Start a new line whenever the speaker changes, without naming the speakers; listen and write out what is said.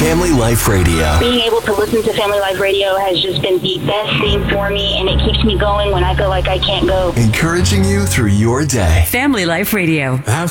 Family Life Radio.
Being able to listen to Family Life Radio has just been the best thing for me, and it keeps me going when I feel like I can't go.
Encouraging you through your day.
Family Life Radio.
Have